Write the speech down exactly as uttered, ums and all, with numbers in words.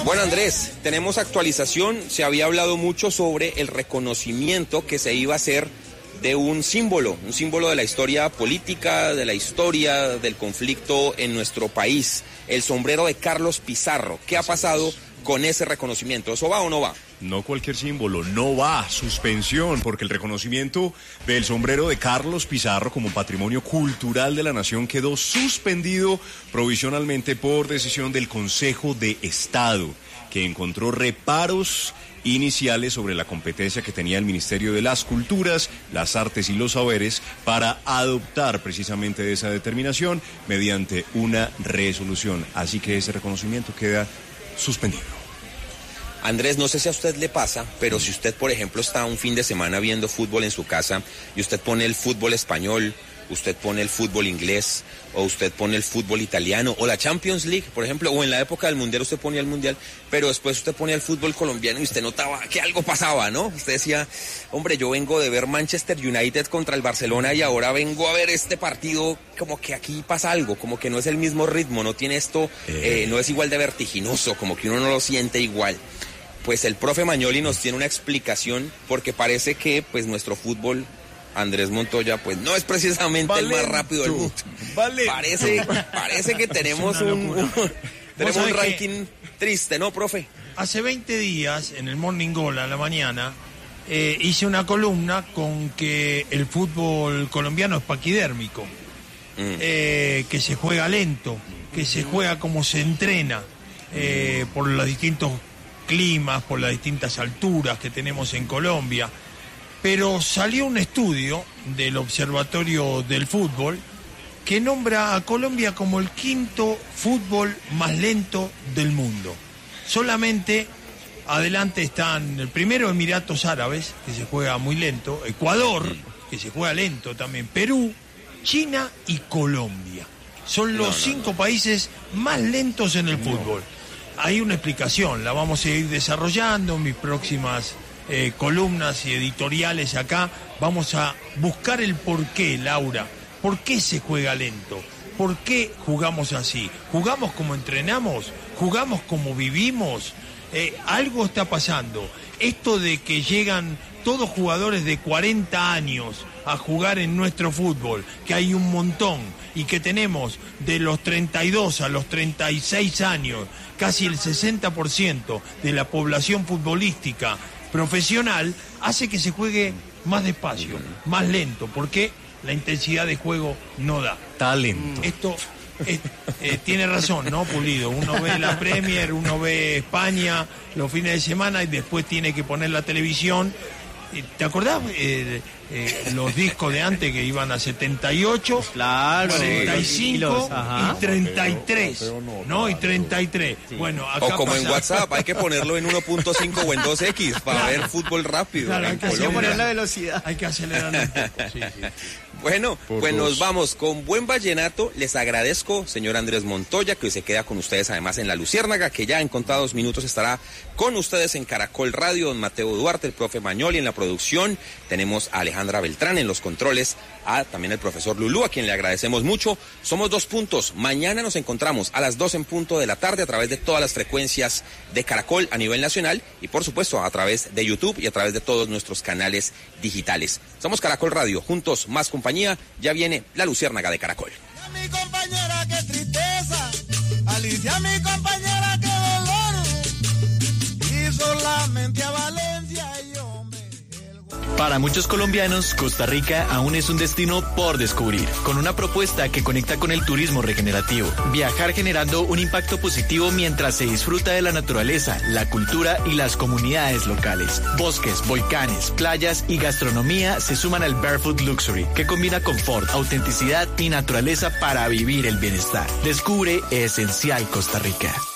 Bueno, Andrés, tenemos actualización. Se había hablado mucho sobre el reconocimiento que se iba a hacer de un símbolo, un símbolo de la historia política, de la historia del conflicto en nuestro país, el sombrero de Carlos Pizarro. ¿Qué ha pasado con ese reconocimiento? ¿Eso va o no va? No cualquier símbolo, no va, suspensión, porque el reconocimiento del sombrero de Carlos Pizarro como patrimonio cultural de la nación quedó suspendido provisionalmente por decisión del Consejo de Estado, que encontró reparos iniciales sobre la competencia que tenía el Ministerio de las Culturas, las Artes y los Saberes para adoptar precisamente esa determinación mediante una resolución. Así que ese reconocimiento queda suspendido. Andrés, no sé si a usted le pasa, pero si usted, por ejemplo, está un fin de semana viendo fútbol en su casa y usted pone el fútbol español, usted pone el fútbol inglés, o usted pone el fútbol italiano, o la Champions League, por ejemplo, o en la época del Mundial usted ponía el Mundial, pero después usted ponía el fútbol colombiano y usted notaba que algo pasaba, ¿no? Usted decía, hombre, yo vengo de ver Manchester United contra el Barcelona y ahora vengo a ver este partido, como que aquí pasa algo, como que no es el mismo ritmo, no tiene esto, eh, no es igual de vertiginoso, como que uno no lo siente igual. Pues el profe Magnoli nos tiene una explicación, porque parece que pues nuestro fútbol, Andrés Montoya, pues no es precisamente Valento. El más rápido del mundo. Valento. Parece, parece que tenemos un, un, tenemos un ranking triste, ¿no, profe? Hace veinte días, en el Morning Goal a la mañana, eh, hice una columna con que el fútbol colombiano es paquidérmico, mm. eh, que se juega lento, que se juega como se entrena, eh, por los distintos climas, por las distintas alturas que tenemos en Colombia, pero salió un estudio del Observatorio del Fútbol que nombra a Colombia como el quinto fútbol más lento del mundo. Solamente adelante están el primero Emiratos Árabes, que se juega muy lento, Ecuador, que se juega lento también, Perú, China y Colombia. Son los no, no, cinco no. países más lentos en el no. fútbol. Hay una explicación, la vamos a ir desarrollando en mis próximas eh, columnas y editoriales acá. Vamos a buscar el porqué, Laura. ¿Por qué se juega lento? ¿Por qué jugamos así? ¿Jugamos como entrenamos? ¿Jugamos como vivimos? Eh, algo está pasando. Esto de que llegan todos jugadores de cuarenta años a jugar en nuestro fútbol, que hay un montón, y que tenemos de los treinta y dos a los treinta y seis años, casi el sesenta por ciento de la población futbolística profesional, hace que se juegue más despacio, más lento, porque la intensidad de juego no da. Talento. Esto eh, eh, tiene razón, ¿no, Pulido? Uno ve la Premier, uno ve España los fines de semana y después tiene que poner la televisión. ¿Te acordás eh, eh, los discos de antes que iban a setenta y ocho, claro, cuarenta y cinco y treinta y tres? ¿No? Y treinta y tres. Sí. Bueno, acá o como pasa... en WhatsApp, hay que ponerlo en uno punto cinco o en dos equis para claro. ver fútbol rápido. Claro, hay que poner la velocidad. Hay que acelerar un poco. Sí, sí. Bueno, Por pues dos. nos vamos con buen vallenato. Les agradezco, señor Andrés Montoya, que hoy se queda con ustedes además en La Luciérnaga, que ya en contados minutos estará con ustedes en Caracol Radio. Don Mateo Duarte, el profe Magnoli en la producción. Tenemos a Alejandra Beltrán en los controles, a también el profesor Lulú, a quien le agradecemos mucho. Somos Dos Puntos. Mañana nos encontramos a las dos en punto de la tarde a través de todas las frecuencias de Caracol a nivel nacional y, por supuesto, a través de YouTube y a través de todos nuestros canales digitales. Somos Caracol Radio, juntos, más compañía. Ya viene La Luciérnaga de Caracol. Mi compañera, qué tristeza. Alicia, mi compañera, qué dolor. Y solamente a Valencia y hombre. El... Para muchos colombianos, Costa Rica aún es un destino por descubrir, con una propuesta que conecta con el turismo regenerativo. Viajar generando un impacto positivo mientras se disfruta de la naturaleza, la cultura y las comunidades locales. Bosques, volcanes, playas y gastronomía se suman al Barefoot Luxury, que combina confort, autenticidad y naturaleza para vivir el bienestar. Descubre Esencial Costa Rica.